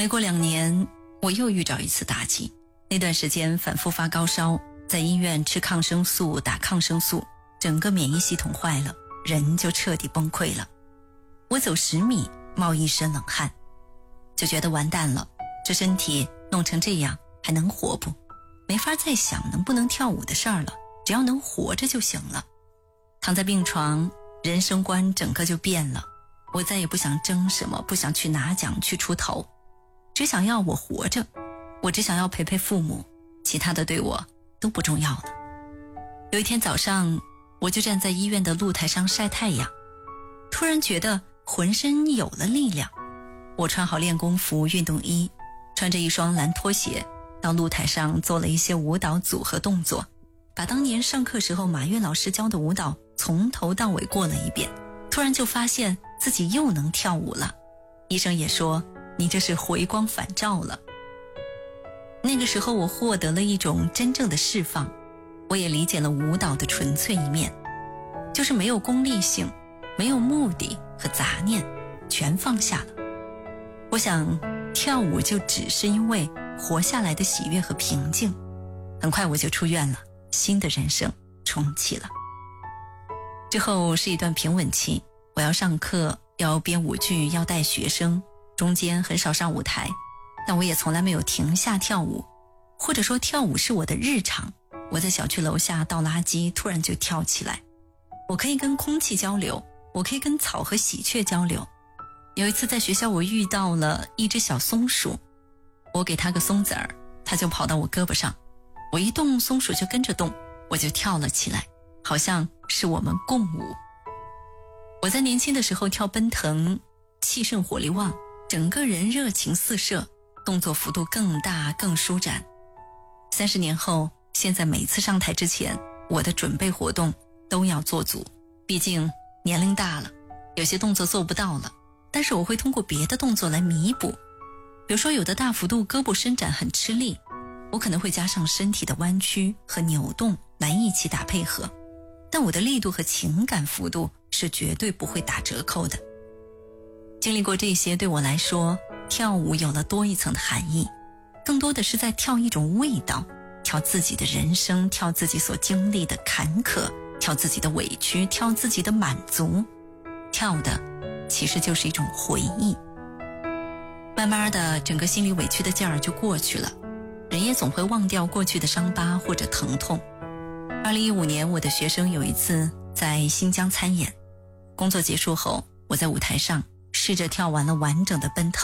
没过2年，我又遇着一次打击。那段时间反复发高烧，在医院吃抗生素打抗生素，整个免疫系统坏了，人就彻底崩溃了。我走10米冒一身冷汗，就觉得完蛋了，这身体弄成这样还能活不？没法再想能不能跳舞的事儿了，只要能活着就行了。躺在病床，人生观整个就变了。我再也不想争什么，不想去拿奖去出头，只想要我活着，我只想要陪陪父母，其他的对我都不重要了。有一天早上，我就站在医院的露台上晒太阳，突然觉得浑身有了力量。我穿好练功服运动衣，穿着一双蓝拖鞋，到露台上做了一些舞蹈组合动作，把当年上课时候马韵老师教的舞蹈从头到尾过了一遍。突然就发现自己又能跳舞了，医生也说你这是回光返照了。那个时候我获得了一种真正的释放，我也理解了舞蹈的纯粹一面，就是没有功利性，没有目的和杂念，全放下了。我想跳舞就只是因为活下来的喜悦和平静。很快我就出院了，新的人生重启了。之后是一段平稳期，我要上课，要编舞剧，要带学生，中间很少上舞台，但我也从来没有停下跳舞，或者说跳舞是我的日常。我在小区楼下倒垃圾，突然就跳起来。我可以跟空气交流，我可以跟草和喜鹊交流。有一次在学校，我遇到了一只小松鼠，我给它个松子儿，它就跑到我胳膊上，我一动，松鼠就跟着动，我就跳了起来，好像是我们共舞。我在年轻的时候跳奔腾，气盛火力旺，整个人热情四射，动作幅度更大更舒展。30年后，现在每次上台之前，我的准备活动都要做足，毕竟年龄大了，有些动作做不到了，但是我会通过别的动作来弥补。比如说有的大幅度胳膊伸展很吃力，我可能会加上身体的弯曲和扭动来一起打配合，但我的力度和情感幅度是绝对不会打折扣的。经历过这些，对我来说，跳舞有了多一层的含义，更多的是在跳一种味道，跳自己的人生，跳自己所经历的坎坷，跳自己的委屈，跳自己的满足，跳的其实就是一种回忆。慢慢的，整个心里委屈的劲儿就过去了，人也总会忘掉过去的伤疤或者疼痛。2015年，我的学生有一次在新疆参演，工作结束后，我在舞台上试着跳完了完整的奔腾。